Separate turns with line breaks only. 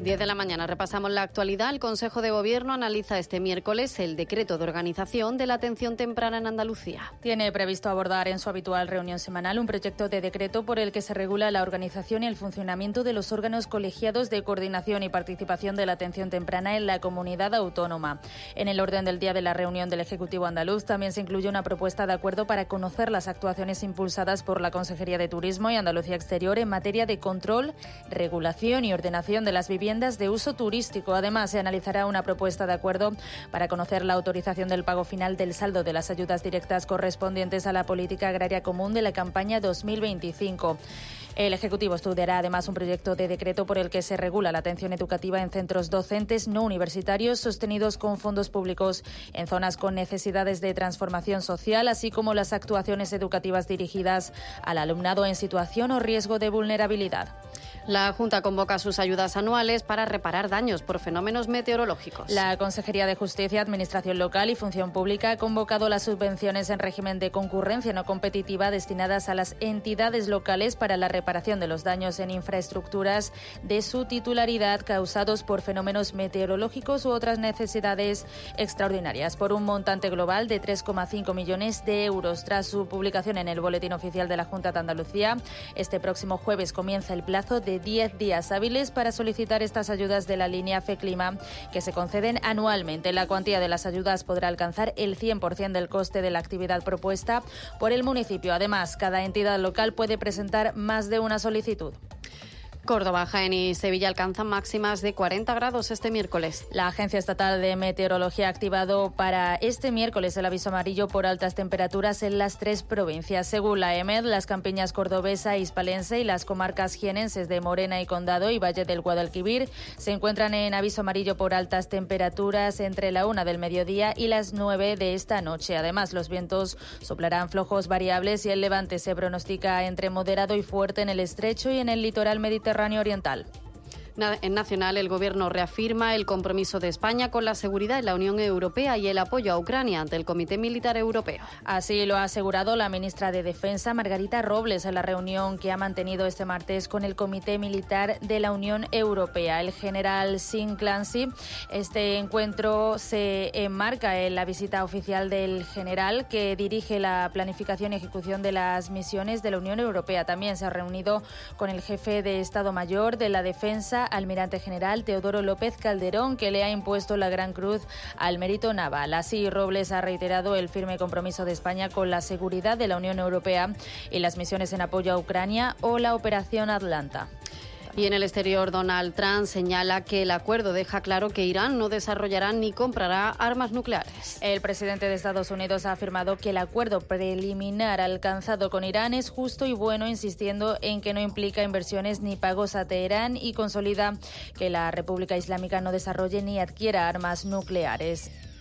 10 de la mañana, repasamos la actualidad. El Consejo de Gobierno analiza este miércoles el decreto de organización de la atención temprana en Andalucía.
Tiene previsto abordar en su habitual reunión semanal un proyecto de decreto por el que se regula la organización y el funcionamiento de los órganos colegiados de coordinación y participación de la atención temprana en la comunidad autónoma. En el orden del día de la reunión del Ejecutivo andaluz también se incluye una propuesta de acuerdo para conocer las actuaciones impulsadas por la Consejería de Turismo y Andalucía Exterior en materia de control, regulación y ordenación de las viviendas de uso turístico. Además, se analizará una propuesta de acuerdo para conocer la autorización del pago final del saldo de las ayudas directas correspondientes a la política agraria común de la campaña 2025. El Ejecutivo estudiará además un proyecto de decreto por el que se regula la atención educativa en centros docentes no universitarios sostenidos con fondos públicos en zonas con necesidades de transformación social, así como las actuaciones educativas dirigidas al alumnado en situación o riesgo de vulnerabilidad.
La Junta convoca sus ayudas anuales para reparar daños por fenómenos meteorológicos.
La Consejería de Justicia, Administración Local y Función Pública ha convocado las subvenciones en régimen de concurrencia no competitiva destinadas a las entidades locales para la reparación de los daños en infraestructuras de su titularidad causados por fenómenos meteorológicos u otras necesidades extraordinarias, por un montante global de 3,5 millones de euros. Tras su publicación en el Boletín Oficial de la Junta de Andalucía, este próximo jueves comienza el plazo de 10 días hábiles para solicitar estas ayudas de la línea FECLIMA, que se conceden anualmente. La cuantía de las ayudas podrá alcanzar el 100% del coste de la actividad propuesta por el municipio. Además, cada entidad local puede presentar más de una solicitud.
Córdoba, Jaén y Sevilla alcanzan máximas de 40 grados este miércoles.
La Agencia Estatal de Meteorología ha activado para este miércoles el aviso amarillo por altas temperaturas en las 3 provincias. Según la EMED, las campiñas cordobesa e hispalense y las comarcas jienenses de Morena y Condado y Valle del Guadalquivir se encuentran en aviso amarillo por altas temperaturas entre la 1 del mediodía y las 9 de esta noche. Además, los vientos soplarán flojos variables y el levante se pronostica entre moderado y fuerte en el estrecho y en el litoral mediterráneo oriental.
En Nacional, el Gobierno reafirma el compromiso de España con la seguridad en la Unión Europea y el apoyo a Ucrania ante el Comité Militar Europeo.
Así lo ha asegurado la ministra de Defensa, Margarita Robles, en la reunión que ha mantenido este martes con el Comité Militar de la Unión Europea. El general Sean Clancy, este encuentro se enmarca en la visita oficial del general que dirige la planificación y ejecución de las misiones de la Unión Europea. También se ha reunido con el jefe de Estado Mayor de la Defensa, almirante general Teodoro López Calderón, que le ha impuesto la Gran Cruz al Mérito Naval. Así, Robles ha reiterado el firme compromiso de España con la seguridad de la Unión Europea y las misiones en apoyo a Ucrania o la Operación Atlanta.
Y en el exterior, Donald Trump señala que el acuerdo deja claro que Irán no desarrollará ni comprará armas nucleares.
El presidente de Estados Unidos ha afirmado que el acuerdo preliminar alcanzado con Irán es justo y bueno, insistiendo en que no implica inversiones ni pagos a Teherán y consolida que la República Islámica no desarrolle ni adquiera armas nucleares.